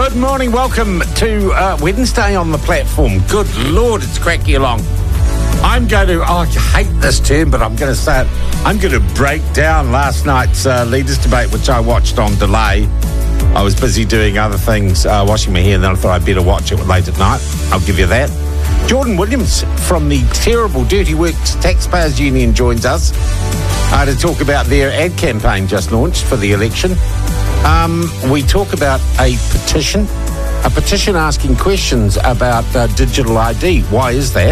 Good morning, welcome to Wednesday on the platform. Good Lord, it's cracky along. I'm going to, I hate this term, but I'm going to say it. I'm going to break down last night's leaders debate, which I watched on delay. I was busy doing other things, washing my hair, and then I thought I'd better watch it late at night. I'll give you that. Jordan Williams from the terrible Dirty Works Taxpayers Union joins us to talk about their ad campaign just launched for the election. We talk about a petition asking questions about digital ID. Why is that?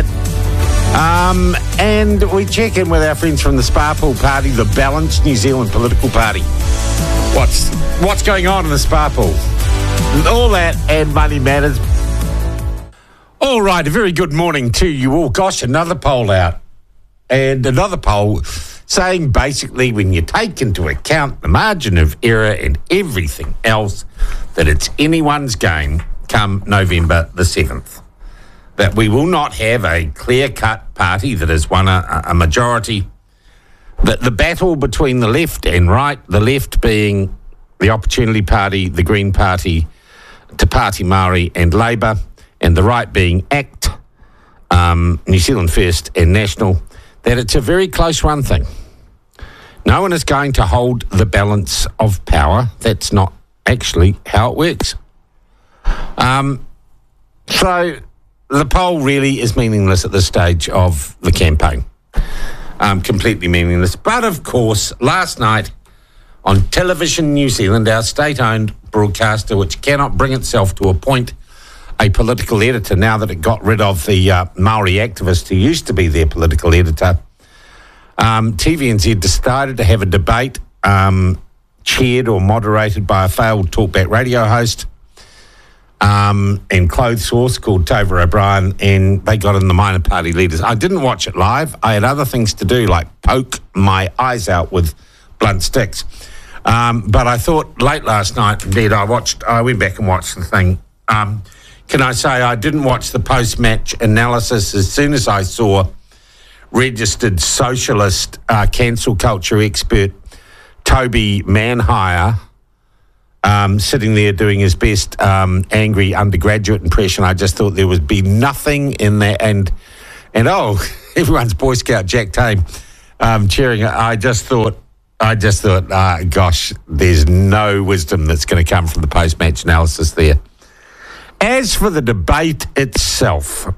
And we check in with our friends from the Sparpool Party, the Balanced New Zealand Political Party. What's going on in the Sparpool? All that and money matters. All right, a very good morning to you all. Gosh, another poll out. And another poll saying basically when you take into account the margin of error and everything else, that it's anyone's game come November the 7th. That we will not have a clear-cut party that has won a majority. That the battle between the left and right, the left being the Opportunity Party, the Green Party, Te Pāti Māori and Labour, and the right being ACT, New Zealand First and National, that it's a very close run thing. No one is going to hold the balance of power. That's not actually how it works. So the poll really is meaningless at this stage of the campaign. Completely meaningless. But of course, last night on Television New Zealand, our state-owned broadcaster, which cannot bring itself to appoint a political editor now that it got rid of the Māori activist who used to be their political editor, TVNZ decided to have a debate chaired or moderated by a failed talkback radio host and clothes horse called Tova O'Brien, and they got in the minor party leaders. I didn't watch it live. I had other things to do, like poke my eyes out with blunt sticks. But I thought late last night, indeed, I went back and watched the thing. Can I say I didn't watch the post-match analysis as soon as I saw registered socialist cancel culture expert Toby Manhire sitting there doing his best angry undergraduate impression. I just thought there would be nothing in there. And everyone's Boy Scout Jack Tame cheering. I just thought, gosh, there's no wisdom that's going to come from the post-match analysis there. As for the debate itself,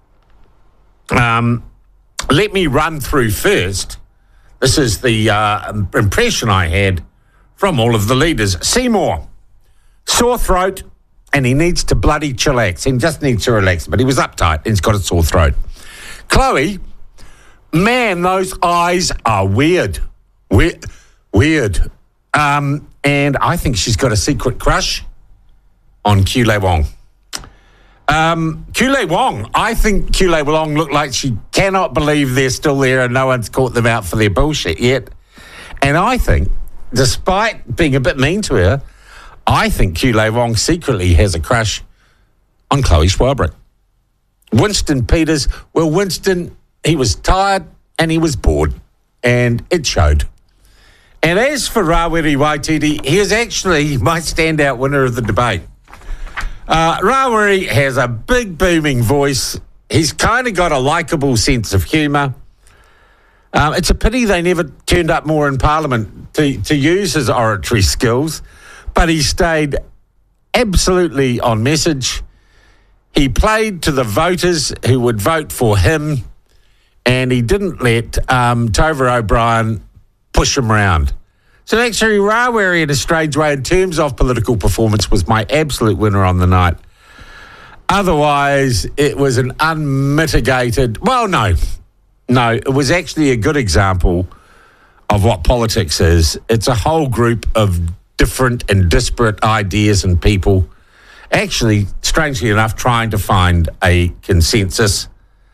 let me run through first. This is the impression I had from all of the leaders. Seymour, sore throat, and he needs to bloody chillax. He just needs to relax, but he was uptight and he's got a sore throat. Chloe, man, those eyes are weird. Weird. And I think she's got a secret crush on Kulei Wong. Kulei Wong, I think Kulei Wong looked like she cannot believe they're still there and no one's caught them out for their bullshit yet. And I think, despite being a bit mean to her, I think Kulei Wong secretly has a crush on Chloe Swarbrick. Winston Peters, well, Winston, he was tired and he was bored, and it showed. And as for Rawiri Waititi, he is actually my standout winner of the debate. Rawiri has a big booming voice. He's kind of got a likeable sense of humour. It's a pity they never turned up more in Parliament to use his oratory skills, but he stayed absolutely on message. He played to the voters who would vote for him, and he didn't let Tova O'Brien push him around. So actually, Rawiri, in a strange way, in terms of political performance, was my absolute winner on the night. Otherwise, it was an unmitigated... Well, no, it was actually a good example of what politics is. It's a whole group of different and disparate ideas and people, actually, strangely enough, trying to find a consensus,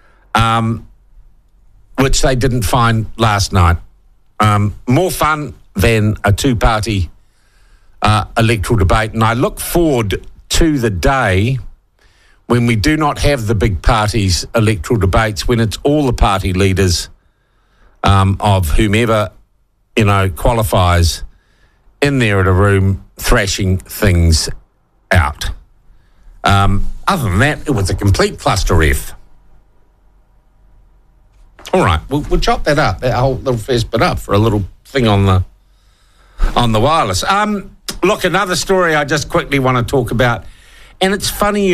which they didn't find last night. More fun than a two-party electoral debate. And I look forward to the day when we do not have the big parties' electoral debates, when it's all the party leaders of whomever, qualifies in there in a room thrashing things out. Other than that, it was a complete cluster F. All right, we'll chop that up, that whole little first bit up for a little thing on the wireless. Look, another story I just quickly want to talk about, and it's funny,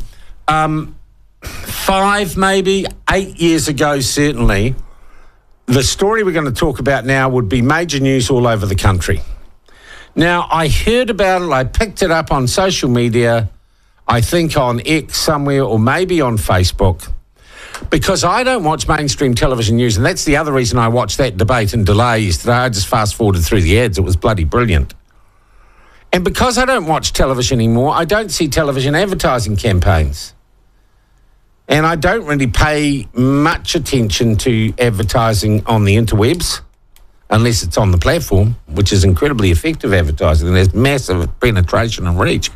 5, maybe 8 years ago, certainly, the story we're going to talk about now would be major news all over the country. Now, I heard about it, I picked it up on social media, I think on X somewhere, or maybe on Facebook, because I don't watch mainstream television news, and that's the other reason I watched that debate in delay yesterday. I just fast-forwarded through the ads. It was bloody brilliant. And because I don't watch television anymore, I don't see television advertising campaigns. And I don't really pay much attention to advertising on the interwebs, unless it's on the platform, which is incredibly effective advertising, and there's massive penetration and reach.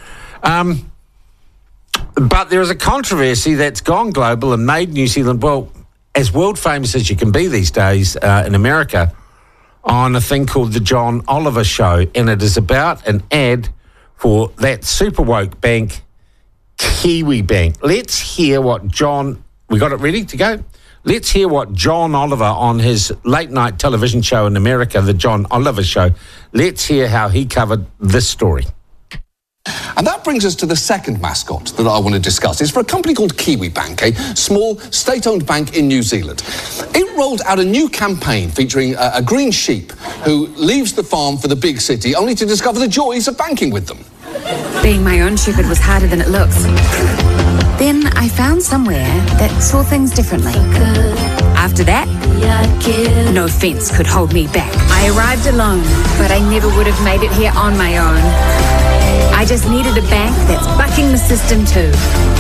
But there is a controversy that's gone global and made New Zealand, well, as world famous as you can be these days in America, on a thing called The John Oliver Show. And it is about an ad for that super woke bank, Kiwibank. Let's hear what we got it ready to go? Let's hear what John Oliver on his late night television show in America, The John Oliver Show, let's hear how he covered this story. And that brings us to the second mascot that I want to discuss. It's for a company called Kiwibank, a small state-owned bank in New Zealand. It rolled out a new campaign featuring a green sheep who leaves the farm for the big city only to discover the joys of banking with them. Being my own shepherd was harder than it looks. Then I found somewhere that saw things differently. After that, no fence could hold me back. I arrived alone, but I never would have made it here on my own. I just needed a bank that's bucking the system too.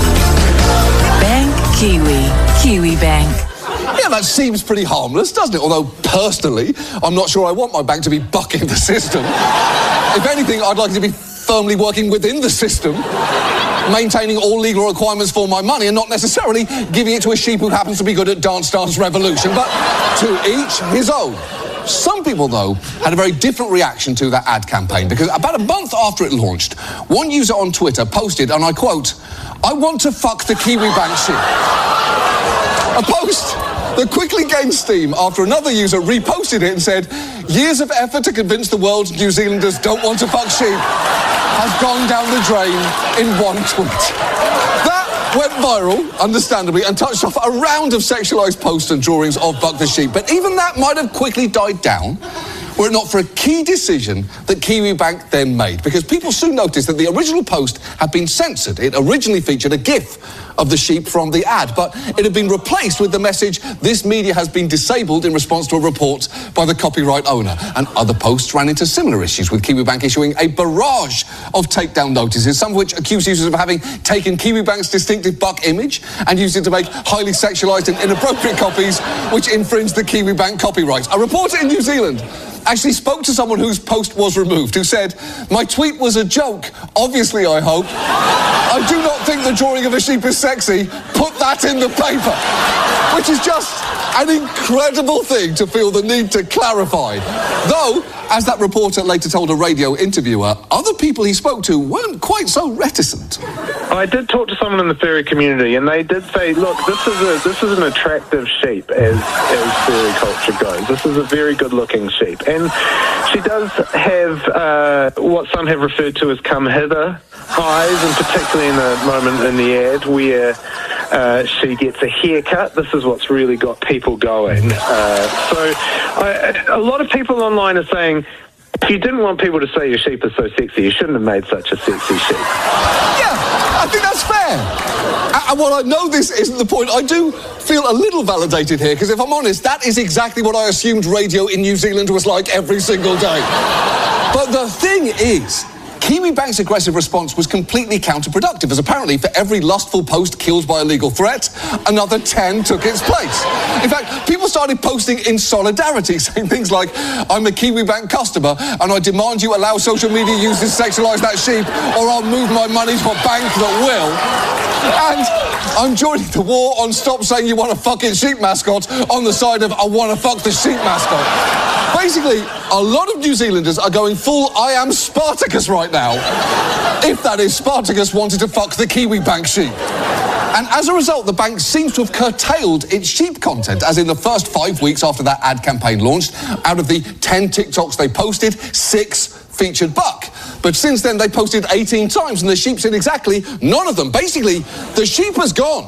Bank Kiwibank. Yeah, that seems pretty harmless, doesn't it? Although, personally, I'm not sure I want my bank to be bucking the system. If anything, I'd like it to be firmly working within the system, maintaining all legal requirements for my money and not necessarily giving it to a sheep who happens to be good at Dance Dance Revolution, but to each his own. Some people, though, had a very different reaction to that ad campaign because about a month after it launched, one user on Twitter posted, and I quote, "I want to fuck the Kiwibank sheep." A post that quickly gained steam after another user reposted it and said, "Years of effort to convince the world New Zealanders don't want to fuck sheep has gone down the drain in one tweet." That went viral, understandably, and touched off a round of sexualised posts and drawings of Buck the Sheep. But even that might have quickly died down were it not for a key decision that Kiwibank then made, because people soon noticed that the original post had been censored. It originally featured a GIF of the sheep from the ad, but it had been replaced with the message, "This media has been disabled in response to a report by the copyright owner." And other posts ran into similar issues, with Kiwibank issuing a barrage of takedown notices, some of which accused users of having taken Kiwibank's distinctive buck image and used it to make highly sexualised and inappropriate copies which infringed the Kiwibank copyright. A reporter in New Zealand actually spoke to someone whose post was removed, who said, "My tweet was a joke, obviously, I hope. I do not think the drawing of a sheep is sexy. Put that in the paper." Which is just an incredible thing to feel the need to clarify. Though, as that reporter later told a radio interviewer, other people he spoke to weren't quite so reticent. I did talk to someone in the furry community, and they did say, "Look, this is an attractive sheep as furry culture goes. This is a very good-looking sheep, and she does have what some have referred to as come hither eyes, and particularly in the moment in the ad where she gets a haircut. This is what's really got people going. A lot of people online are saying, if you didn't want people to say your sheep is so sexy, you shouldn't have made such a sexy sheep. Yeah, I think that's fair. And while I know this isn't the point, I do feel a little validated here, because if I'm honest, that is exactly what I assumed radio in New Zealand was like every single day. But the thing is, Kiwibank's aggressive response was completely counterproductive, as apparently for every lustful post killed by a legal threat, another 10 took its place. In fact, people started posting in solidarity, saying things like, "I'm a Kiwibank customer and I demand you allow social media users to sexualise that sheep, or I'll move my money to a bank that will. And I'm joining the war on stop saying you want a fucking sheep mascot on the side of I want to fuck the sheep mascot." Basically, a lot of New Zealanders are going full I am Spartacus right now. now if that is Spartacus wanted to fuck the Kiwi Bank sheep. And as a result, the bank seems to have curtailed its sheep content, as in the first 5 weeks after that ad campaign launched, out of the 10 TikToks they posted, 6 featured buck. But since then, they posted 18 times, and the sheep's in exactly none of them. Basically, the sheep has gone.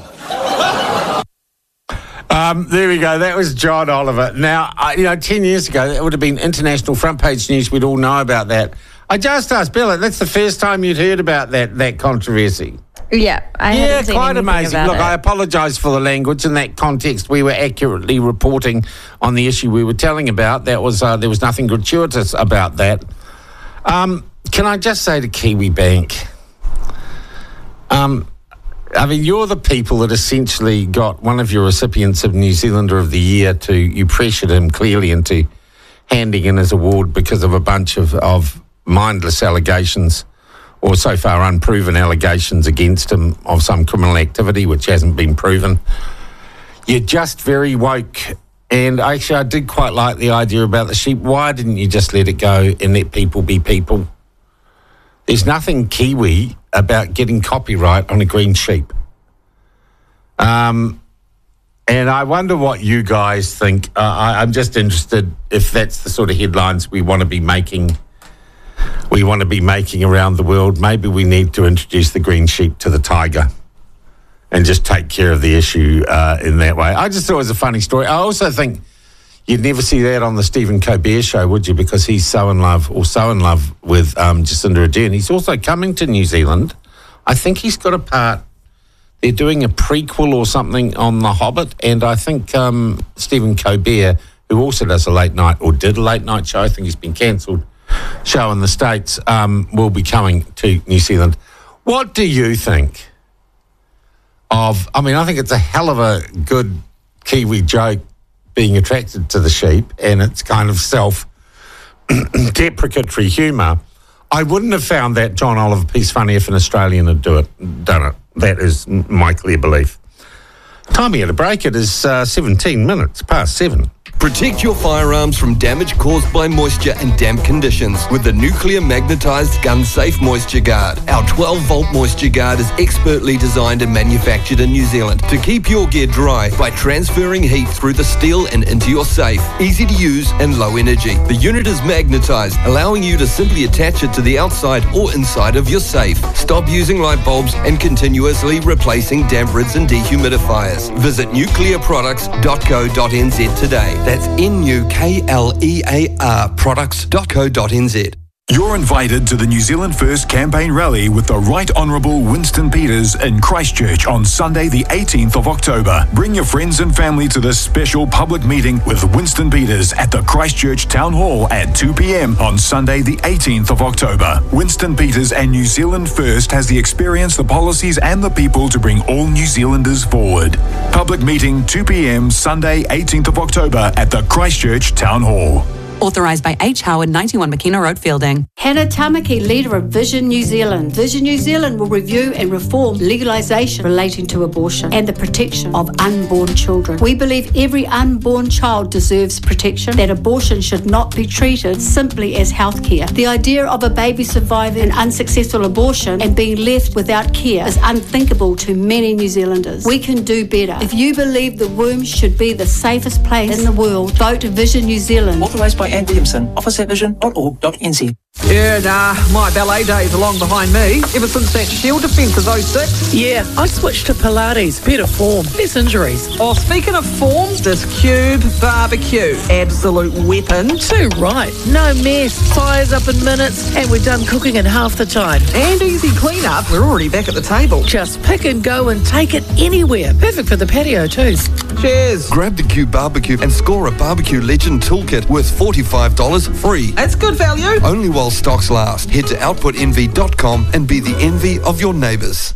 There we go. That was John Oliver. Now, 10 years ago, that would have been international front page news. We'd all know about that. I just asked Bella, that's the first time you'd heard about that controversy. Yeah, I hadn't seen quite anything amazing. about Look, it. I apologise for the language. In that context, we were accurately reporting on the issue we were telling about. That was there was nothing gratuitous about that. Can I just say to Kiwi Bank, you're the people that essentially got one of your recipients of New Zealander of the Year you pressured him clearly into handing in his award because of a bunch of mindless allegations, or so far unproven allegations against him of some criminal activity which hasn't been proven. You're just very woke. And actually, I did quite like the idea about the sheep. Why didn't you just let it go and let people be people? There's nothing Kiwi about getting copyright on a green sheep. And I wonder what you guys think. I'm just interested if that's the sort of headlines we want to be making. We want to be making around the world. Maybe we need to introduce the green sheep to the tiger and just take care of the issue in that way. I just thought it was a funny story. I also think you'd never see that on the Stephen Colbert show, would you? Because he's so in love with Jacinda Ardern. He's also coming to New Zealand. I think he's got a part. They're doing a prequel or something on The Hobbit, and I think Stephen Colbert, who also does a late night, or did a late night show, I think he's been cancelled, show in the States, will be coming to New Zealand. What do you think of, I think it's a hell of a good Kiwi joke being attracted to the sheep, and it's kind of self-deprecatory humour. I wouldn't have found that John Oliver piece funny if an Australian had done it. That is my clear belief. Time at a break. It is 17 minutes past 7. Protect your firearms from damage caused by moisture and damp conditions with the Nuclear Magnetized Gun Safe Moisture Guard. Our 12-volt moisture guard is expertly designed and manufactured in New Zealand to keep your gear dry by transferring heat through the steel and into your safe. Easy to use and low energy. The unit is magnetized, allowing you to simply attach it to the outside or inside of your safe. Stop using light bulbs and continuously replacing damp rids and dehumidifiers. Visit nuclearproducts.co.nz today. That's NUKLEAR products.co.nz. You're invited to the New Zealand First campaign rally with the Right Honourable Winston Peters in Christchurch on Sunday the 18th of October. Bring your friends and family to this special public meeting with Winston Peters at the Christchurch Town Hall at 2 p.m. on Sunday the 18th of October. Winston Peters and New Zealand First has the experience, the policies and the people to bring all New Zealanders forward. Public meeting 2 p.m. Sunday 18th of October at the Christchurch Town Hall. Authorised by H. Howard, 91 McKenna Road, Fielding. Hannah Tamaki, leader of Vision New Zealand. Vision New Zealand will review and reform legalisation relating to abortion and the protection of unborn children. We believe every unborn child deserves protection, that abortion should not be treated simply as healthcare. The idea of a baby surviving an unsuccessful abortion and being left without care is unthinkable to many New Zealanders. We can do better. If you believe the womb should be the safest place in the world, vote Vision New Zealand. Authorised by Anne Williamson, officeatvision.org.nz. Yeah, my ballet days are long behind me. Ever since that Shield defence of 06. Yeah, I switched to Pilates. Better form, less injuries. Oh, speaking of form, this Cube barbecue. Absolute weapon. Too right. No mess. Fires up in minutes, and we're done cooking in half the time. And easy clean-up. We're already back at the table. Just pick and go and take it anywhere. Perfect for the patio too. Cheers. Grab the Cube barbecue and score a barbecue legend toolkit worth $45 free. That's good value. Only while stocks last. Head to outputenvy.com and be the envy of your neighbours.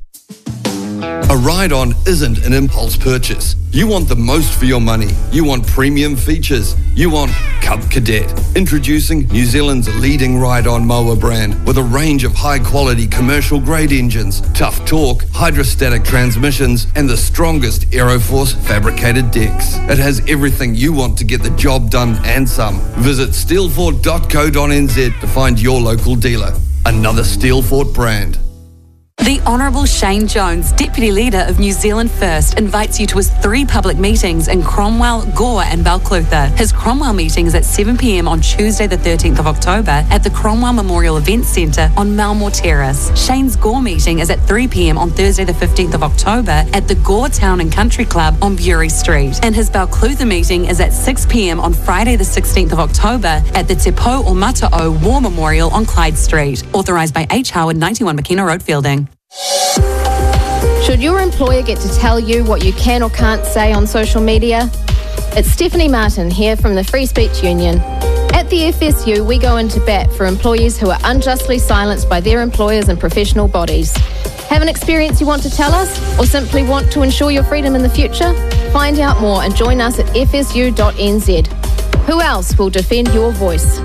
A ride-on isn't an impulse purchase. You want the most for your money. You want premium features. You want Cub Cadet. Introducing New Zealand's leading ride-on mower brand with a range of high-quality commercial-grade engines, tough torque, hydrostatic transmissions, and the strongest Aeroforce fabricated decks. It has everything you want to get the job done and some. Visit steelford.co.nz to find your local dealer. another Steelfort brand. The Honourable Shane Jones, Deputy Leader of New Zealand First, invites you to his 3 public meetings in Cromwell, Gore and Balclutha. His Cromwell meeting is at 7 p.m. on Tuesday the 13th of October at the Cromwell Memorial Events Centre on Malmore Terrace. Shane's Gore meeting is at 3 p.m. on Thursday the 15th of October at the Gore Town and Country Club on Bury Street. And his Balclutha meeting is at 6 p.m. on Friday the 16th of October at the Te Pou o Mata'o War Memorial on Clyde Street. Authorised by H. Howard, 91 McKenna Road, Fielding. Should your employer get to tell you what you can or can't say on social media? It's Stephanie Martin here from the Free Speech Union. At the FSU, we go into bat for employees who are unjustly silenced by their employers and professional bodies. Have an experience you want to tell us, or simply want to ensure your freedom in the future? Find out more and join us at fsu.nz. Who else will defend your voice?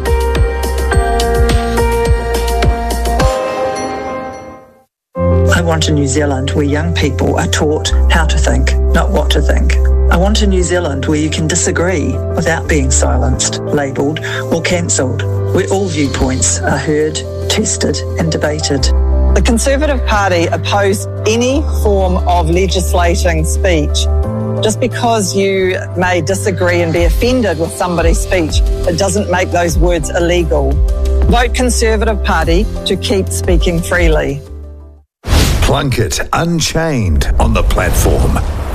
I want a New Zealand where young people are taught how to think, not what to think. I want a New Zealand where you can disagree without being silenced, labelled or cancelled, where all viewpoints are heard, tested and debated. The Conservative Party oppose any form of legislating speech. Just because you may disagree and be offended with somebody's speech, it doesn't make those words illegal. Vote Conservative Party to keep speaking freely. Plunkett Unchained on the platform.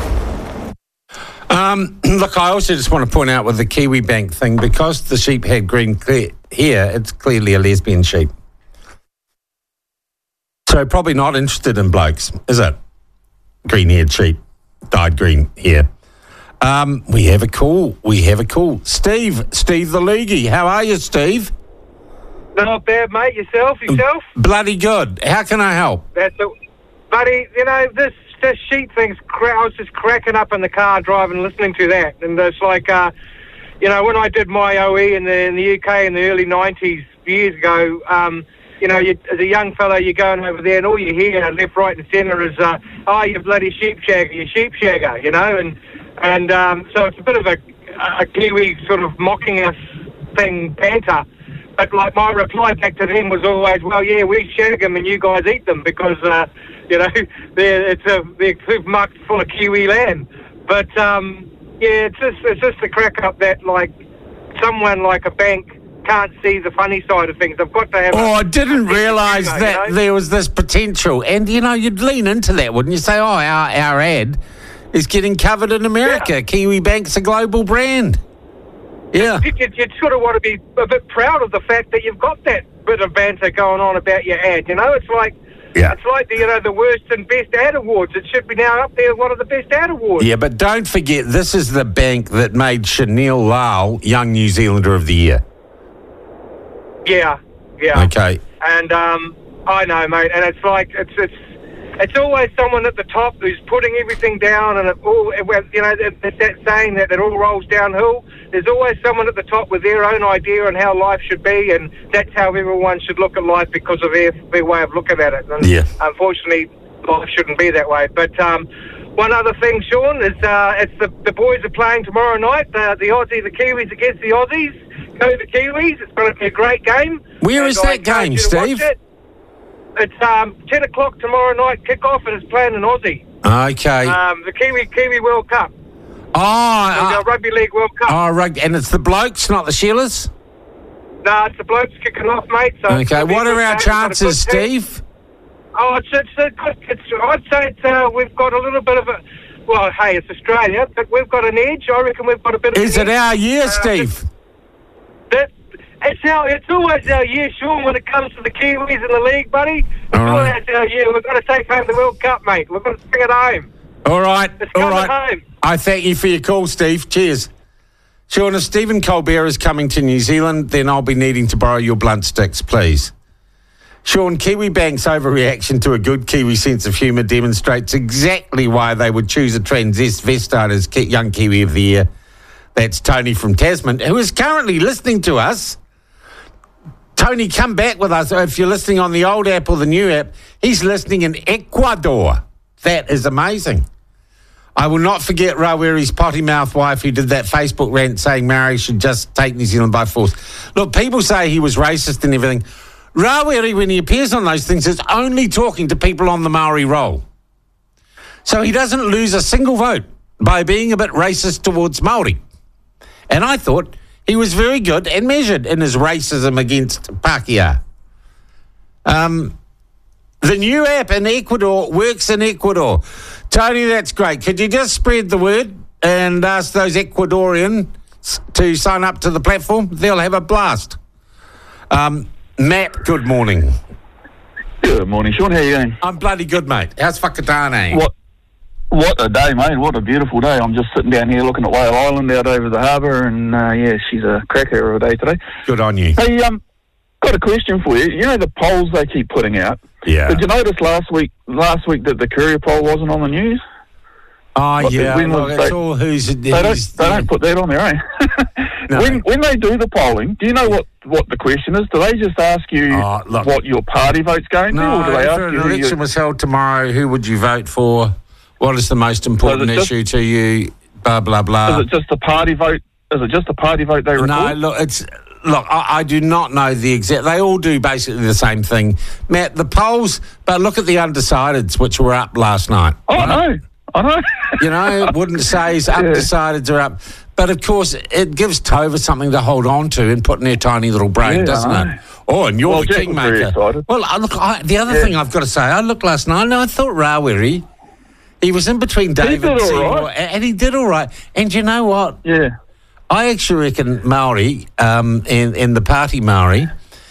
Look, I also just want to point out with the Kiwi Bank thing, because the sheep had green hair, it's clearly a lesbian sheep. So probably not interested in blokes, is it? Green-haired sheep, dyed green hair. We have a call. Steve the Leaguey. How are you, Steve? Not bad, mate. Yourself? Bloody good. How can I help? That's it. Buddy, you know, this sheep thing's I was just cracking up in the car driving, listening to that. And it's like, you know, when I did my OE in the UK in the early 90s, years ago, you know, as a young fellow, you're going over there and all you hear left, right and centre is, oh, you bloody sheep shagger, you know. And so it's a bit of a Kiwi sort of mocking us thing, banter. But, like, my reply back to them was always, well, yeah, we shag them and you guys eat them because, you know, they're mucked full of Kiwi land. But, yeah, it's just the crack up that, like, someone like a bank can't see the funny side of things. I've got to have... I didn't realise that there was this potential. And, you know, you'd lean into that, wouldn't you? Say, oh, our ad is getting covered in America. Yeah. Kiwi Bank's a global brand. Yeah. You'd sort of want to be a bit proud of the fact that you've got that bit of banter going on about your ad. You know, it's like the worst and best ad awards. It should be now up there, one of the best ad awards. Yeah, but don't forget, this is the bank that made Chanel Lal Young New Zealander of the Year. Yeah. Okay. And I know, mate. And it's like it's always someone at the top who's putting everything down, and you know, that saying that it all rolls downhill. There's always someone at the top with their own idea on how life should be, and that's how everyone should look at life because of their way of looking at it. And unfortunately, life shouldn't be that way. But one other thing, Sean, is it's the boys are playing tomorrow night. The Kiwis against the Aussies. Go the Kiwis. It's going to be a great game. Where is that game, Steve? It's 10 o'clock tomorrow night kickoff, and it's playing in Aussie. Okay. The Kiwi World Cup. Oh, the Rugby League World Cup. Oh, and it's the blokes, not the Sheilers? No, it's the blokes kicking off, mate. So okay, what are our chances, Steve? Oh, I'd say we've got a little bit of a... Well, hey, it's Australia, but we've got an edge. I reckon we've got a bit of an edge. Is it our year, Steve? It's always our year, Sean, when it comes to the Kiwis in the league, buddy. It's always our year. We've got to take home the World Cup, mate. We've got to bring it home. All right. It's coming home. I thank you for your call, Steve. Cheers. Sean, if Stephen Colbert is coming to New Zealand, then I'll be needing to borrow your blunt sticks, please. Sean, Kiwi Bank's overreaction to a good Kiwi sense of humour demonstrates exactly why they would choose a transvestite as Young Kiwi of the Year. That's Tony from Tasman, who is currently listening to us. Tony, come back with us. If you're listening on the old app or the new app, he's listening in Ecuador. That is amazing. I will not forget Rawiri's potty-mouth wife who did that Facebook rant saying Maori should just take New Zealand by force. Look, people say he was racist and everything. Rawiri, when he appears on those things, is only talking to people on the Maori roll. So he doesn't lose a single vote by being a bit racist towards Māori. And I thought he was very good and measured in his racism against Pākehā. The new app in Ecuador works in Ecuador. Tony, that's great. Could you just spread the word and ask those Ecuadorians to sign up to the platform? They'll have a blast. Matt, good morning. Good morning, Sean. How are you going? I'm bloody good, mate. How's Whakatane? What a day, mate. What a beautiful day. I'm just sitting down here looking at Whale Island out over the harbour, and she's a cracker of a day today. Good on you. Hey, got a question for you. You know the polls they keep putting out? Yeah. Did you notice last week that the Courier poll wasn't on the news? Oh, yeah. Look, it's all They don't put that on there, eh? No. When they do the polling, do you know what the question is? Do they just ask you what your party vote's going to? No, or do they if ask an you election was held tomorrow, who would you vote for? What is the most important issue to you? Blah, blah, blah. Is it just a party vote? Is it just a party vote they record? No, look, I do not know the exact... They all do basically the same thing. Matt, the polls... But look at the undecideds, which were up last night. Oh, I know. You know, wouldn't say undecideds are up. But, of course, it gives Tova something to hold on to and put in her tiny little brain, doesn't it? Oh, and you're the kingmaker. Well, the other thing I've got to say, I looked last night and I thought Rawiri, he was in between David Seymour, and he did all right. And you know what? Yeah. I actually reckon Māori, in the party Māori,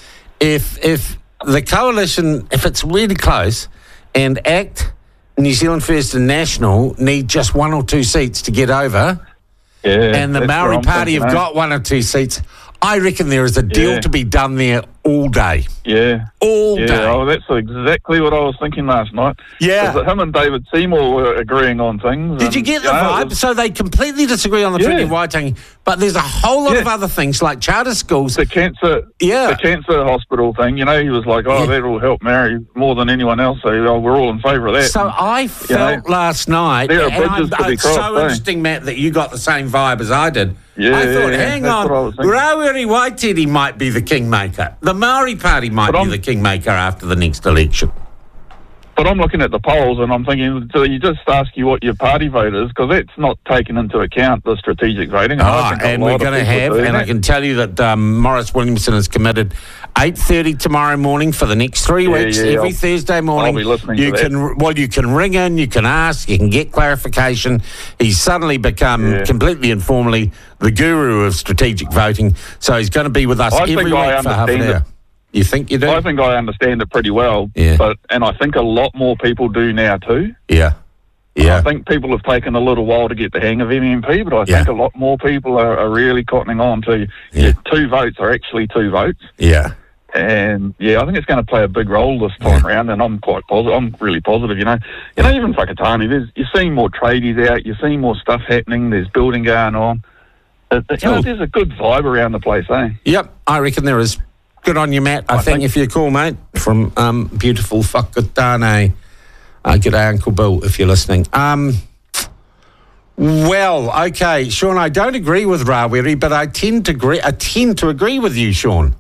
if the coalition, if it's really close, and ACT, New Zealand First and National need just 1 or 2 seats to get over, and the Māori Party have got 1 or 2 seats, I reckon there is a deal to be done there all day. Yeah. All day. Oh, that's exactly what I was thinking last night. Yeah. That him and David Seymour were agreeing on things. Did you get the vibe? So they completely disagree on the treaty of Waitangi, but there's a whole lot of other things like charter schools. The cancer hospital thing, you know, he was like, that will help Mary more than anyone else, so we're all in favour of that. So I felt last night, there are bridges to be it's crossed, so interesting, Matt, that you got the same vibe as I did. Yeah, I thought, hang on, thinking. Rawiri Waititi might be the kingmaker. The Māori Party might be the kingmaker after the next election. But I'm looking at the polls and I'm thinking, do you just ask you what your party vote is? Because that's not taken into account the strategic voting. And we're going to have, and I can tell you that Morris Williamson has committed 8:30 tomorrow morning for the next 3 weeks. Every Thursday morning, I'll be listening to that. You can ring in, you can ask, you can get clarification. He's suddenly become completely informally the guru of strategic voting. So he's going to be with us every week for half an hour. You think you do? I think I understand it pretty well. And I think a lot more people do now too. Yeah. I think people have taken a little while to get the hang of MMP, but I think a lot more people are really cottoning on to 2 votes are actually 2 votes. Yeah. And I think it's going to play a big role this time around, and I'm quite positive. I'm really positive, you know. Even Whakatane, you're seeing more tradies out, you're seeing more stuff happening, there's building going on. There's a good vibe around the place, eh? Yep, I reckon there is. Good on you, Matt. I think if you're cool, mate, from beautiful Whakatane. G'day, Uncle Bill, if you're listening. Well, okay, Sean, I don't agree with Rawiri, but I tend to agree with you, Sean.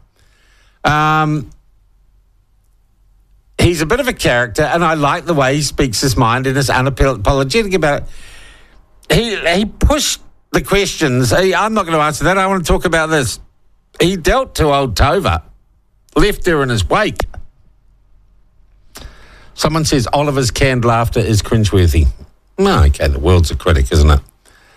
He's a bit of a character, and I like the way he speaks his mind and is unapologetic about it. He pushed the questions. I'm not going to answer that. I want to talk about this. He dealt to old Tova, left her in his wake. Someone says Oliver's canned laughter is cringeworthy. Oh, okay, the world's a critic, isn't it?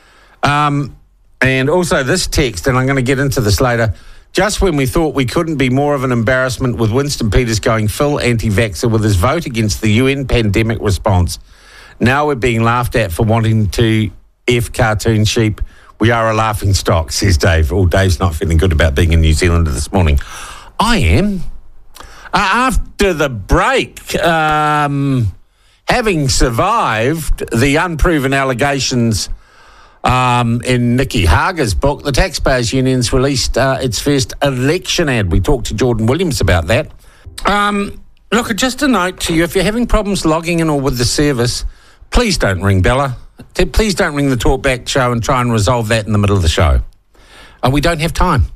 And also this text, and I'm going to get into this later, just when we thought we couldn't be more of an embarrassment with Winston Peters going full anti-vaxxer with his vote against the UN pandemic response, now we're being laughed at for wanting to F cartoon sheep. We are a laughing stock, says Dave. Oh, Dave's not feeling good about being in New Zealand this morning. I am. After the break, having survived the unproven allegations in Nikki Hager's book, the Taxpayers Union's released its first election ad. We talked to Jordan Williams about that. Look, just a note to you, if you're having problems logging in or with the service, please don't ring Bella. Please don't ring the Talkback show and try and resolve that in the middle of the show. We don't have time.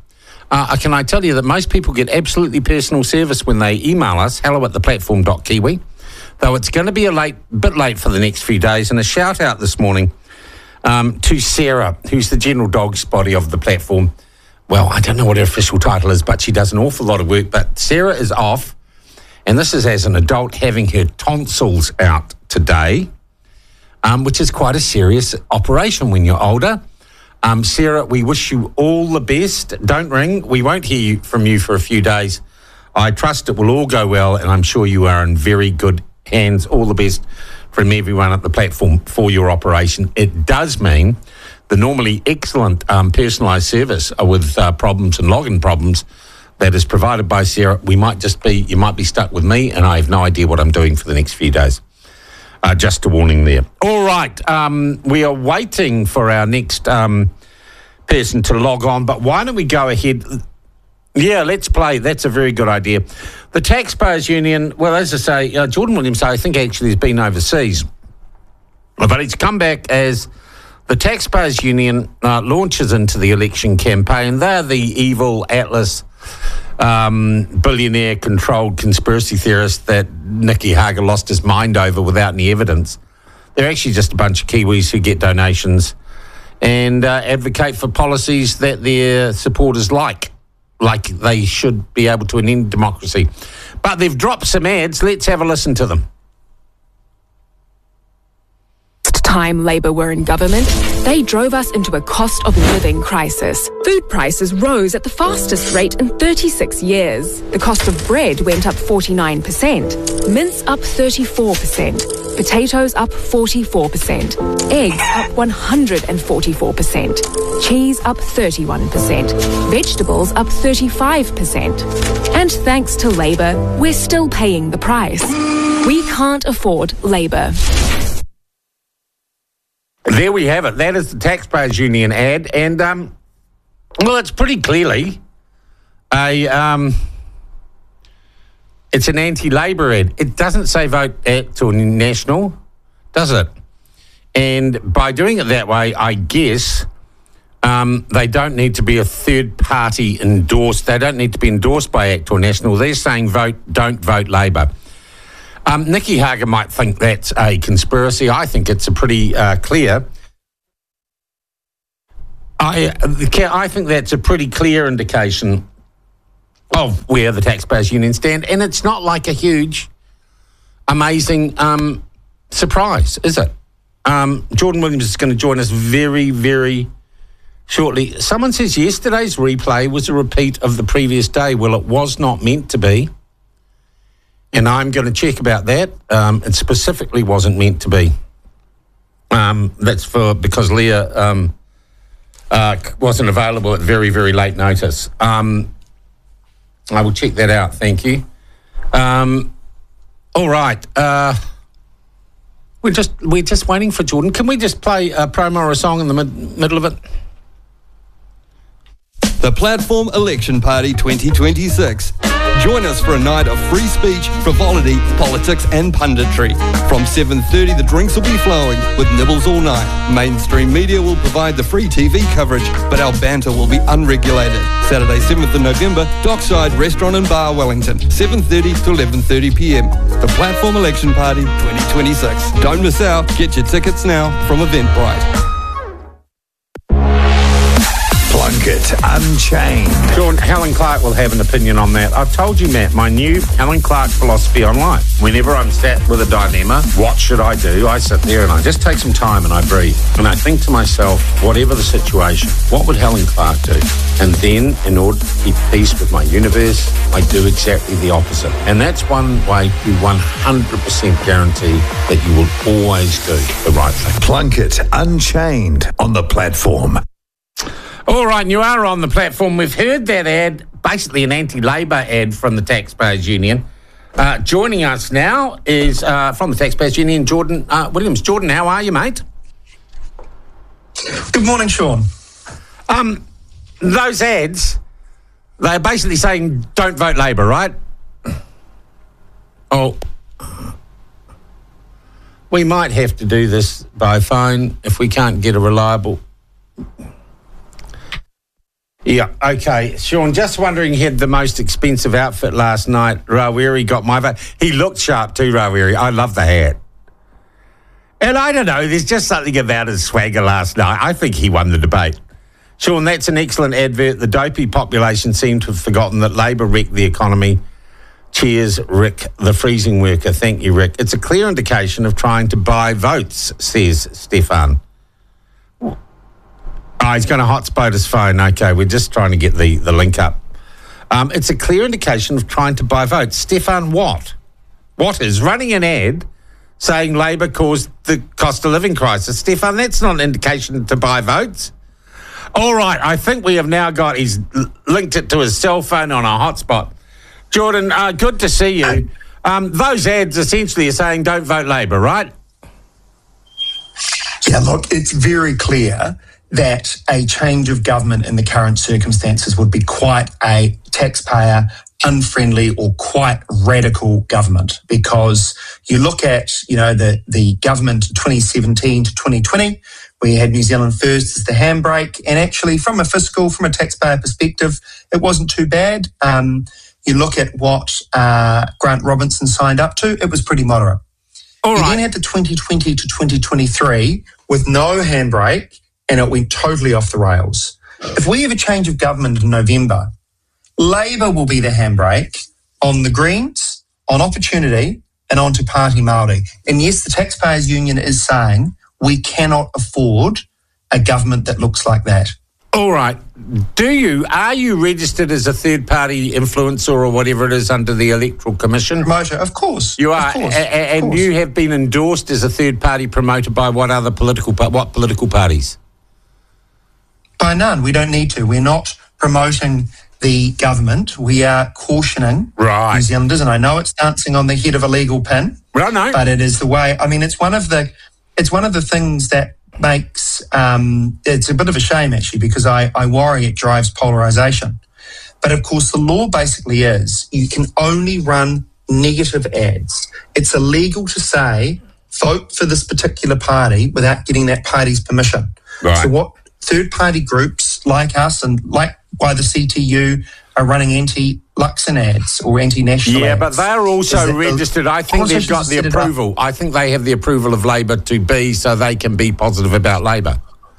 Can I tell you that most people get absolutely personal service when they email us, hello@theplatform.kiwi, though it's going to be a bit late for the next few days. And a shout out this morning to Sarah, who's the general dogs body of the platform. Well, I don't know what her official title is, but she does an awful lot of work. But Sarah is off, and this is as an adult having her tonsils out today, which is quite a serious operation when you're older. Sarah, we wish you all the best. Don't ring. We won't hear from you for a few days. I trust it will all go well, and I'm sure you are in very good hands. All the best from everyone at the platform for your operation. It does mean the normally excellent personalised service with problems and login problems that is provided by Sarah, you might be stuck with me, and I have no idea what I'm doing for the next few days. Just a warning there. All right, we are waiting for our next person to log on, but why don't we go ahead? Yeah, let's play. That's a very good idea. The Taxpayers Union, well, as I say, Jordan Williams, I think actually has been overseas, but he's come back as the Taxpayers Union launches into the election campaign. They're the evil Atlas billionaire-controlled conspiracy theorists that Nicky Hager lost his mind over without any evidence. They're actually just a bunch of Kiwis who get donations and advocate for policies that their supporters like they should be able to end democracy. But they've dropped some ads. Let's have a listen to them. Time Labour were in government, they drove us into a cost of living crisis. Food prices rose at the fastest rate in 36 years. The cost of bread went up 49%, mince up 34%, potatoes up 44%, eggs up 144%, cheese up 31%, vegetables up 35%. And thanks to Labour, we're still paying the price. We can't afford Labour. There we have it. That is the Taxpayers Union ad, and well, it's pretty clearly it's an anti-Labour ad. It doesn't say vote Act or National, does it? And by doing it that way, I guess they don't need to be a third party endorsed. They don't need to be endorsed by Act or National. They're saying don't vote Labour. Nicky Hager might think that's a conspiracy. I think it's a pretty clear. I think that's a pretty clear indication of where the Taxpayers Union stand, and it's not like a huge, amazing surprise, is it? Jordan Williams is going to join us very, very shortly. Someone says yesterday's replay was a repeat of the previous day. Well, it was not meant to be. And I'm going to check about that. It specifically wasn't meant to be. That's because Leah wasn't available at very, very late notice. I will check that out. Thank you. All right. We're just waiting for Jordan. Can we just play a promo or a song in the middle of it? The Platform Election Party 2026. Join us for a night of free speech, frivolity, politics and punditry. From 7:30 the drinks will be flowing with nibbles all night. Mainstream media will provide the free TV coverage, but our banter will be unregulated. Saturday 7th of November, Dockside Restaurant and Bar, Wellington, 7:30 to 11:30 p.m. The Platform Election Party 2026. Don't miss out. Get your tickets now from Eventbrite. Plunkett Unchained. John, Helen Clark will have an opinion on that. I've told you, Matt, my new Helen Clark philosophy on life. Whenever I'm sat with a dilemma, what should I do? I sit there and I just take some time and I breathe. And I think to myself, whatever the situation, what would Helen Clark do? And then, in order to keep peace with my universe, I do exactly the opposite. And that's one way to 100% guarantee that you will always do the right thing. Plunkett Unchained on the Platform. All right, and you are on the platform. We've heard that ad, basically an anti-Labour ad from the Taxpayers Union. Joining us now is from the Taxpayers Union, Jordan Williams. Jordan, how are you, mate? Good morning, Sean. Those ads, they're basically saying don't vote Labour, right? Oh, we might have to do this by phone if we can't get a reliable... Yeah, okay. Sean, just wondering, he had the most expensive outfit last night. Rawiri got my vote. He looked sharp too, Rawiri. I love the hat. And I don't know, there's just something about his swagger last night. I think he won the debate. Sean, that's an excellent advert. The dopey population seem to have forgotten that Labor wrecked the economy. Cheers, Rick, the freezing worker. Thank you, Rick. It's a clear indication of trying to buy votes, says Stefan. Oh, he's going to hotspot his phone. Okay, we're just trying to get the link up. It's a clear indication of trying to buy votes. Stefan, what? What is running an ad saying Labor caused the cost of living crisis? Stefan, that's not an indication to buy votes. All right, I think we have now got, he's linked it to his cell phone on a hotspot. Jordan, good to see you. Those ads essentially are saying don't vote Labor, right? Yeah, look, it's very clear that a change of government in the current circumstances would be quite a taxpayer unfriendly or quite radical government, because you look at, the government 2017 to 2020, we had New Zealand First as the handbrake, and actually from a taxpayer perspective, it wasn't too bad. You look at what Grant Robinson signed up to, it was pretty moderate. You then had the 2020 to 2023 with no handbrake, and it went totally off the rails. If we have a change of government in November, Labor will be the handbrake on the Greens, on opportunity, and on Te Pāti Māori. And yes, the Taxpayers Union is saying we cannot afford a government that looks like that. All right. Are you registered as a third-party influencer or whatever it is under the Electoral Commission? Promoter, of course. You are, of course, and you have been endorsed as a third-party promoter by what political parties? By none. We don't need to. We're not promoting the government. We are cautioning New Zealanders, and I know it's dancing on the head of a legal pin. Well, no. But it is the way. I mean, it's one of the things that makes it's a bit of a shame actually, because I worry it drives polarisation. But of course, the law basically is you can only run negative ads. It's illegal to say vote for this particular party without getting that party's permission. Right. So what third-party groups like us and like why the CTU are running anti-Luxon ads or anti-national ads. Yeah, but they're also registered. I think they've got the approval. I think they have the approval of Labor to be, so they can be positive about Labor.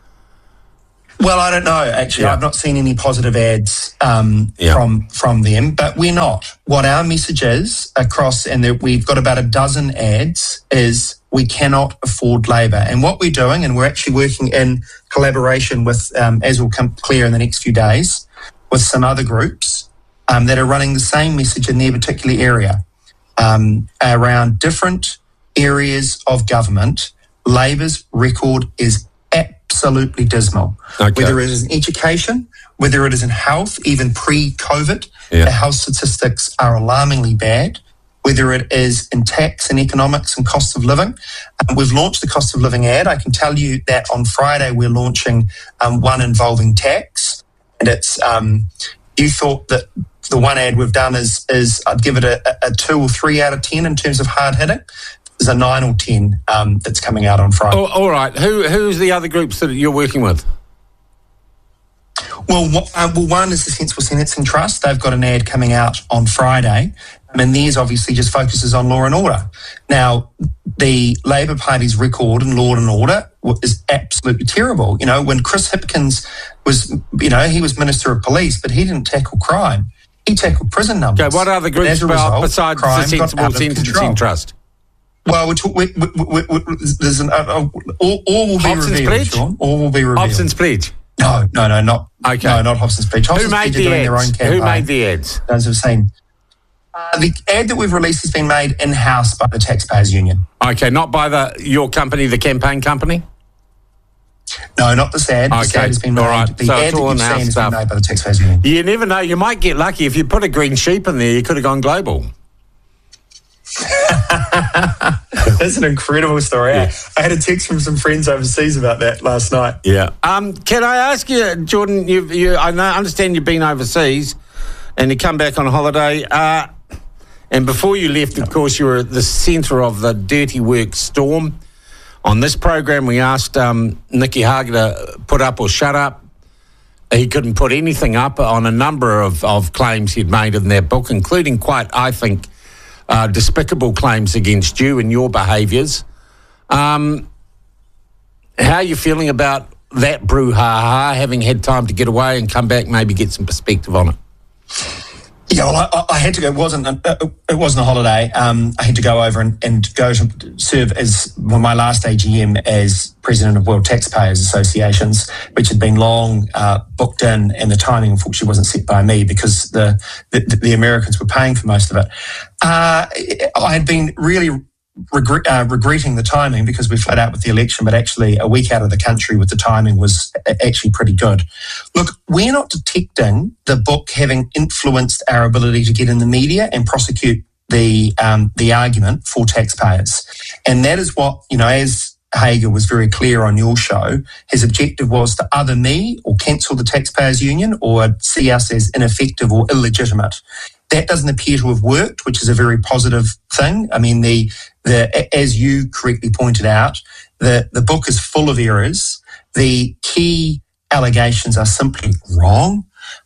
Well, I don't know, actually. Yeah. I've not seen any positive ads from them, but we're not. What our message is across, and we've got about a dozen ads, is we cannot afford Labor. And what we're doing, and we're actually working in collaboration with, as will come clear in the next few days, with some other groups that are running the same message in their particular area around different areas of government. Labor's record is absolutely dismal. Okay. Whether it is in education, whether it is in health, even pre-COVID, the health statistics are alarmingly bad. Whether it is in tax and economics and cost of living. We've launched the cost of living ad. I can tell you that on Friday we're launching one involving tax. And it's, you thought that the one ad we've done is I'd give it a 2 or 3 out of 10 in terms of hard hitting. There's a 9 or 10 that's coming out on Friday. Oh, all right. Who's the other groups that you're working with? Well, one is the Sensible Sentencing Trust. They've got an ad coming out on Friday. And theirs obviously just focuses on law and order. Now, the Labor Party's record in law and order is absolutely terrible. You know, when Chris Hipkins was, he was Minister of Police, but he didn't tackle crime. He tackled prison numbers. Okay, what other groups besides the Sensible Sentencing Trust? Well, there's all will be revealed, Sean. All will be revealed. Hobson's Pledge? No, not. Okay. No, not Hobson's Pledge. Who made the ads? Who made the ads? Those who've seen. The ad that we've released has been made in-house by the Taxpayers Union. Okay, not by your company, the campaign company? No, not this ad. This ad has been made. All right. The ad that you've seen has been made by the Taxpayers Union. You never know. You might get lucky. If you put a green sheep in there, you could have gone global. That's an incredible story. Yeah. I had a text from some friends overseas about that last night. Yeah. Can I ask you, Jordan, I understand you've been overseas and you come back on holiday. And before you left, of course, you were at the centre of the Dirty Work storm. On this program, we asked Nicky Hager to put up or shut up. he couldn't put anything up on a number of claims he'd made in that book, including quite, I think, despicable claims against you and your behaviours. How are you feeling about that brouhaha, having had time to get away and come back, maybe get some perspective on it? Yeah, well, I had to go. It wasn't a holiday. I had to go over and go to serve as my last AGM as president of World Taxpayers Associations, which had been long booked in, and the timing unfortunately wasn't set by me because the Americans were paying for most of it. I had been really regretting the timing because we flat out with the election, but actually a week out of the country with the timing was actually pretty good. Look, we're not detecting the book having influenced our ability to get in the media and prosecute the argument for taxpayers. And that is what, as Hager was very clear on your show, his objective was to either me or cancel the Taxpayers Union or see us as ineffective or illegitimate. That doesn't appear to have worked, which is a very positive thing. I mean, as you correctly pointed out, the book is full of errors. The key allegations are simply wrong.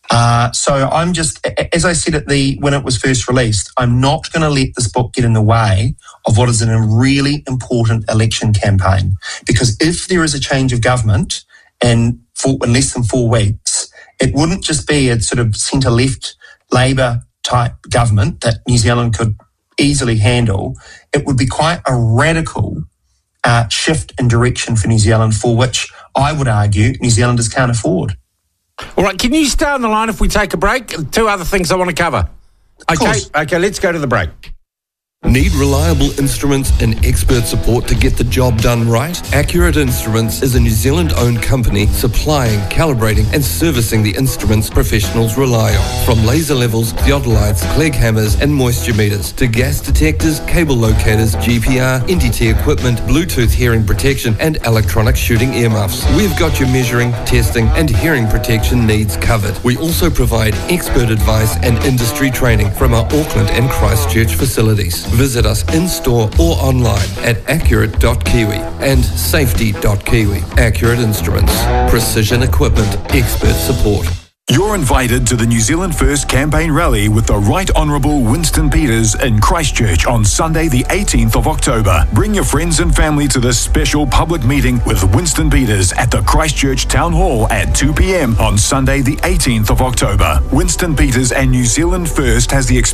So I'm just, as I said when it was first released, I'm not going to let this book get in the way of what is a really important election campaign. Because if there is a change of government in less than 4 weeks, it wouldn't just be a sort of centre-left Labour type government that New Zealand could easily handle. It would be quite a radical shift in direction for New Zealand, for which I would argue New Zealanders can't afford. All right, can you stay on the line if we take a break? 2 other things I want to cover. Okay, let's go to the break. Need reliable instruments and expert support to get the job done right? Accurate Instruments is a New Zealand-owned company supplying, calibrating and servicing the instruments professionals rely on. From laser levels, theodolites, Clegg hammers and moisture meters to gas detectors, cable locators, GPR, NDT equipment, Bluetooth hearing protection and electronic shooting earmuffs. We've got your measuring, testing and hearing protection needs covered. We also provide expert advice and industry training from our Auckland and Christchurch facilities. Visit us in-store or online at accurate.kiwi and safety.kiwi. Accurate Instruments. Precision equipment. Expert support. You're invited to the New Zealand First Campaign Rally with the Right Honourable Winston Peters in Christchurch on Sunday the 18th of October. Bring your friends and family to this special public meeting with Winston Peters at the Christchurch Town Hall at 2 p.m. on Sunday the 18th of October. Winston Peters and New Zealand First has the experience